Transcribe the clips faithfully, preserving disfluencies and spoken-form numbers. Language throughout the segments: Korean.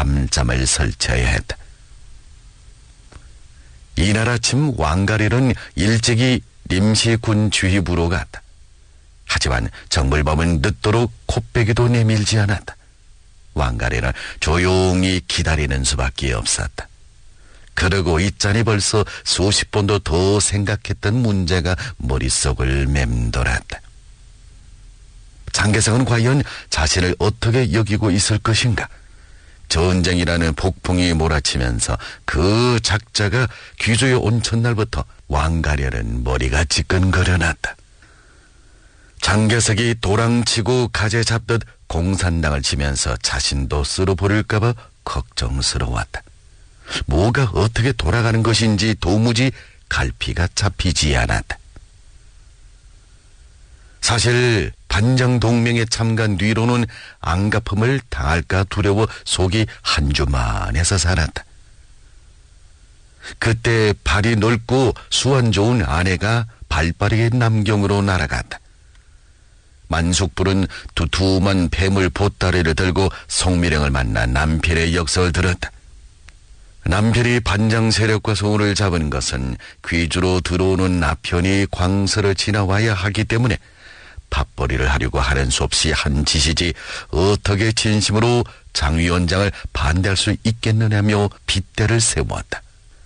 밤잠을 설쳐야 했다. 이날 아침 왕가렐은 일찍이 림시군 주휘부로 갔다. 하지만 정불범은 늦도록 콧배기도 내밀지 않았다. 왕가렐은 조용히 기다리는 수밖에 없었다. 그러고 있자니 벌써 수십 번도 더 생각했던 문제가 머릿속을 맴돌았다. 장개성은 과연 자신을 어떻게 여기고 있을 것인가? 전쟁이라는 폭풍이 몰아치면서 그 작자가 귀조에 온 첫날부터 왕가렐은 머리가 지끈거려놨다. 장개석이 도랑치고 가재 잡듯 공산당을 치면서 자신도 쓸어버릴까봐 걱정스러웠다. 뭐가 어떻게 돌아가는 것인지 도무지 갈피가 잡히지 않았다. 사실 반정동맹에 참가한 뒤로는 안갚음을 당할까 두려워 속이 한주만해서 살았다. 그때 발이 넓고 수완 좋은 아내가 발빠르게 남경으로 날아갔다. 만숙불은 두툼한 폐물 보따리를 들고 송미령을 만나 남편의 역설을 들었다. 남편이 반장 세력과 손을 잡은 것은 귀주로 들어오는 나편이 광서를 지나와야 하기 때문에 밥벌이를 하려고 하는 수 없이 한 짓이지 어떻게 진심으로 장 위원장을 반대할 수 있겠느냐며 빗대를 세웠다.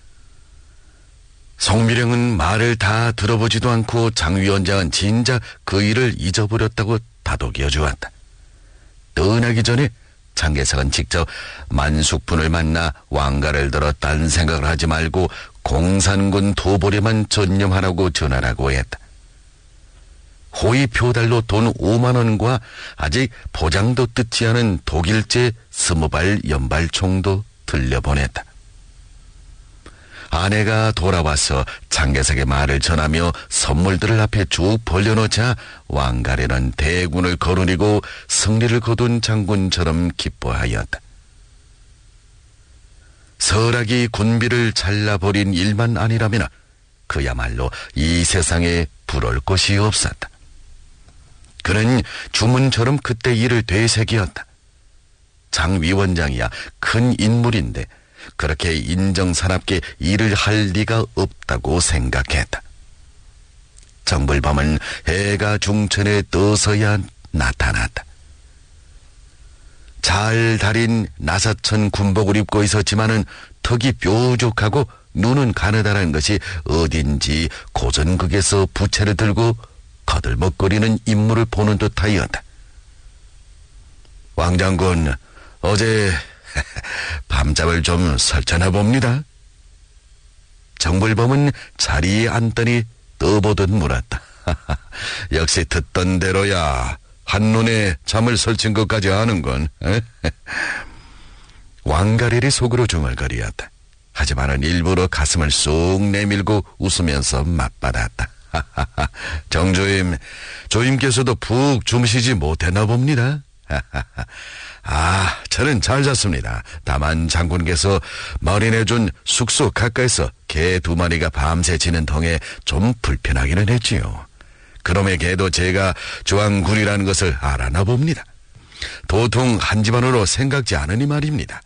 송미령은 말을 다 들어보지도 않고 장 위원장은 진작 그 일을 잊어버렸다고 다독여 주었다. 떠나기 전에 장개석은 직접 만숙분을 만나 왕가를 들어 딴 생각을 하지 말고 공산군 도벌에만 전념하라고 전하라고 했다. 호의 표달로 돈 오만 원과 아직 포장도 뜯지 않은 독일제 스무 발 연발총도 들려보냈다. 아내가 돌아와서 장개석의 말을 전하며 선물들을 앞에 쭉 벌려놓자 왕가렐은 대군을 거느리고 승리를 거둔 장군처럼 기뻐하였다. 설악이 군비를 잘라버린 일만 아니라면 그야말로 이 세상에 부러울 것이 없었다. 그는 주문처럼 그때 일을 되새겼다. 장 위원장이야 큰 인물인데 그렇게 인정사납게 일을 할 리가 없다고 생각했다. 정불범은 해가 중천에 떠서야 나타났다. 잘 다린 나사천 군복을 입고 있었지만은 턱이 뾰족하고 눈은 가느다란 것이 어딘지 고전극에서 부채를 들고 거들먹거리는 인물을 보는 듯하였다. 왕장군, 어제 밤잠을 좀 설쳐나 봅니다. 정불범은 자리에 앉더니 떠보듯 물었다. 역시 듣던 대로야. 한눈에 잠을 설친 것까지 아는군. 왕가렐이 속으로 중얼거리었다. 하지만은 일부러 가슴을 쑥 내밀고 웃으면서 맞받았다. 정조임, 조임께서도 푹 주무시지 못했나 봅니다. 아, 저는 잘 잤습니다. 다만 장군께서 마련해준 숙소 가까이서 개 두 마리가 밤새 지는 통에 좀 불편하기는 했지요. 그놈의 개도 제가 조항군이라는 것을 알아나 봅니다. 도통 한 집안으로 생각지 않으니 말입니다.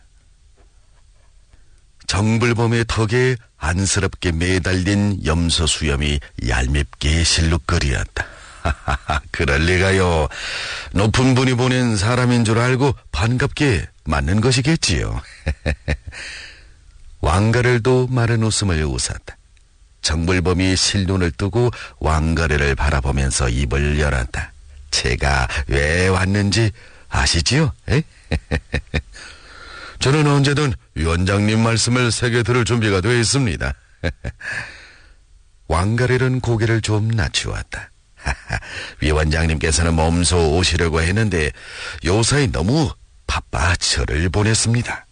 정불범의 턱에 안쓰럽게 매달린 염소 수염이 얄밉게 실룩거리었다. 그럴 리가요. 높은 분이 보낸 사람인 줄 알고 반갑게 맞는 것이겠지요. 왕가렐도 마른 웃음을 웃었다. 정불범이 실눈을 뜨고 왕가렐을 바라보면서 입을 열었다. 제가 왜 왔는지 아시지요? 저는 언제든 위원장님 말씀을 새겨 들을 준비가 되어 있습니다. 왕가렐은 고개를 좀 낮추었다. 위원장님께서는 몸소 오시려고 했는데 요사이 너무 바빠 저를 보냈습니다.